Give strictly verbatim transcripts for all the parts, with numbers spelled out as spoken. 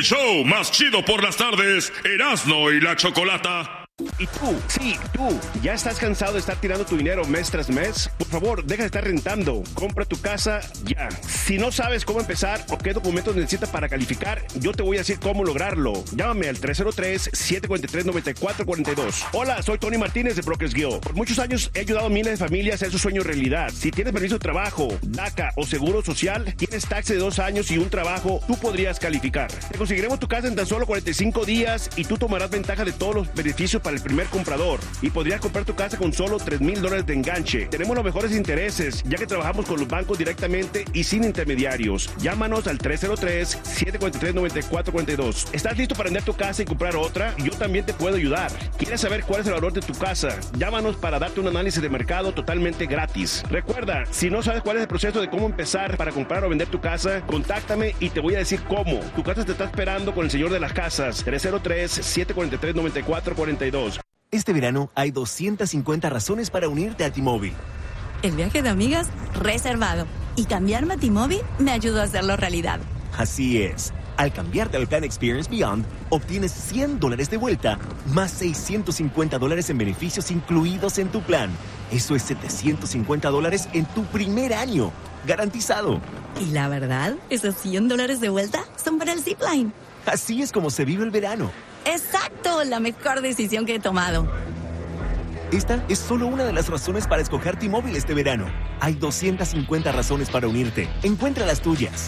El show más chido por las tardes, Erasmo y la Chocolata. Y tú, sí, tú, ¿ya estás cansado de estar tirando tu dinero mes tras mes? Por favor, deja de estar rentando. Compra tu casa ya. Si no sabes cómo empezar o qué documentos necesitas para calificar, yo te voy a decir cómo lograrlo. Llámame al tres cero tres, siete cuatro tres, nueve cuatro cuatro dos. Hola, soy Tony Martínez de Brokers Guild. Por muchos años he ayudado a miles de familias a hacer su sueño realidad. Si tienes permiso de trabajo, DACA o seguro social, tienes taxa de dos años y un trabajo, tú podrías calificar. Te conseguiremos tu casa en tan solo cuarenta y cinco días y tú tomarás ventaja de todos los beneficios para el primer comprador y podrías comprar tu casa con solo tres mil dólares de enganche. Tenemos los mejores intereses ya que trabajamos con los bancos directamente y sin intermediarios. Llámanos al tres cero tres, siete cuatro tres, nueve cuatro cuatro dos. ¿Estás listo para vender tu casa y comprar otra? Yo también te puedo ayudar. ¿Quieres saber cuál es el valor de tu casa? Llámanos para darte un análisis de mercado totalmente gratis. Recuerda, si no sabes cuál es el proceso de cómo empezar para comprar o vender tu casa, contáctame y te voy a decir cómo. Tu casa te está esperando con el señor de las casas. tres cero tres, siete cuatro tres, nueve cuatro cuatro dos. Este verano hay doscientas cincuenta razones para unirte a T-Mobile. El viaje de amigas, reservado. Y cambiarme a T-Mobile me ayudó a hacerlo realidad. Así es. Al cambiarte al plan Experience Beyond, obtienes cien dólares de vuelta, más seiscientos cincuenta dólares en beneficios incluidos en tu plan. Eso es setecientos cincuenta dólares en tu primer año. Garantizado. Y la verdad, esos cien dólares de vuelta son para el Zipline. Así es como se vive el verano. ¡Exacto! La mejor decisión que he tomado. Esta es solo una de las razones para escoger T-Mobile este verano. Hay doscientas cincuenta razones para unirte. Encuentra las tuyas.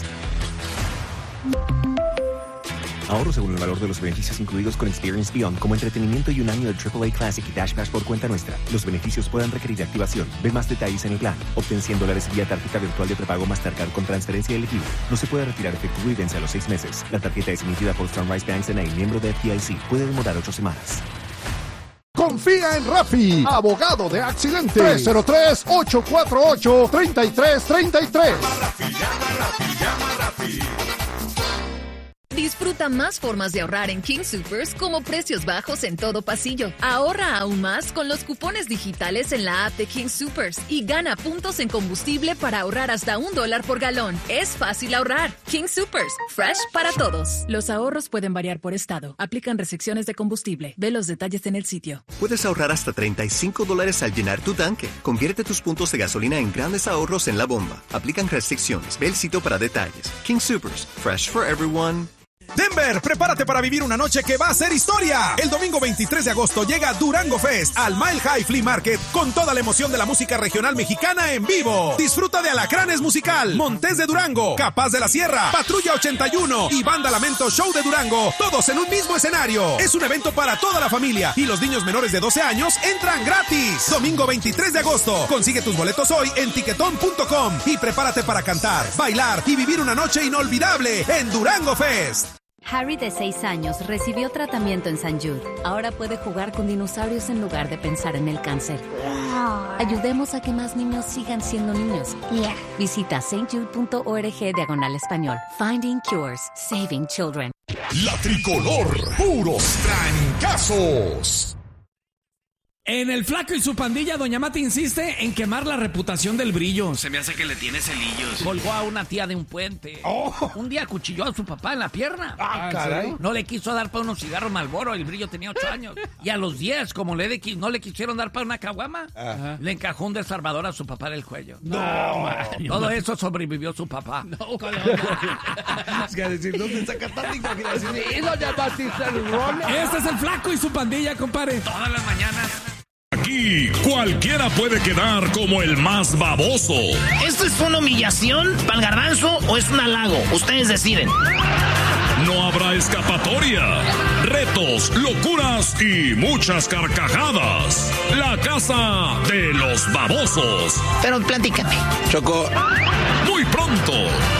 Ahorro según el valor de los beneficios incluidos con Experience Beyond, como entretenimiento y un año de triple A Classic y Dash Pass por cuenta nuestra. Los beneficios pueden requerir activación. Ve más detalles en el plan. Obtén cien dólares vía tarjeta virtual de prepago Mastercard con transferencia elegible. No se puede retirar efectivo y vence a los seis meses. La tarjeta es emitida por Sunrise Banks N A, miembro de F D I C. Puede demorar ocho semanas. Confía en Rafi, abogado de accidentes. tres cero tres, ocho cuatro ocho, tres tres tres tres. Llama Rafi, llama Rafi, llama Rafi. Disfruta más formas de ahorrar en King Soopers como precios bajos en todo pasillo. Ahorra aún más con los cupones digitales en la app de King Soopers y gana puntos en combustible para ahorrar hasta un dólar por galón. Es fácil ahorrar. King Soopers, fresh para todos. Los ahorros pueden variar por estado. Aplican restricciones de combustible. Ve los detalles en el sitio. Puedes ahorrar hasta treinta y cinco dólares al llenar tu tanque. Convierte tus puntos de gasolina en grandes ahorros en la bomba. Aplican restricciones. Ve el sitio para detalles. King Soopers, fresh for everyone. Denver, prepárate para vivir una noche que va a ser historia. El domingo veintitrés de agosto llega Durango Fest al Mile High Flea Market con toda la emoción de la música regional mexicana en vivo. Disfruta de Alacranes Musical, Montes de Durango, Capaz de la Sierra, Patrulla ochenta y uno y Banda Lamento Show de Durango, todos en un mismo escenario. Es un evento para toda la familia y los niños menores de doce años entran gratis. Domingo veintitrés de agosto. Consigue tus boletos hoy en tiquetón punto com y prepárate para cantar, bailar y vivir una noche inolvidable en Durango Fest. Harry, de seis años, recibió tratamiento en Saint Jude. Ahora puede jugar con dinosaurios en lugar de pensar en el cáncer. Ayudemos a que más niños sigan siendo niños. Yeah. Visita saint jude punto org diagonal español. Finding Cures. Saving Children. La Tricolor. Puros trancazos. En El Flaco y su pandilla, Doña Mata insiste en quemar la reputación del Brillo. Se me hace que le tiene celillos. Colgó a una tía de un puente. Oh. Un día acuchilló a su papá en la pierna. Ah, caray. No le quiso dar para unos cigarros Marlboro. El Brillo tenía ocho años. Y a los diez, como le de, no le quisieron dar para una caguama, Ajá. le encajó un desarmador a su papá en el cuello. No, no Todo eso sobrevivió su papá. No, es que decir, ¿dónde saca tanta imaginación? Este es El Flaco y su pandilla, compadre. Todas las mañanas. Aquí cualquiera puede quedar como el más baboso. ¿Esto es una humillación para el garbanzo o es un halago? Ustedes deciden. No habrá escapatoria. Retos, locuras y muchas carcajadas. La casa de los babosos. Pero platícame. Choco. Muy pronto.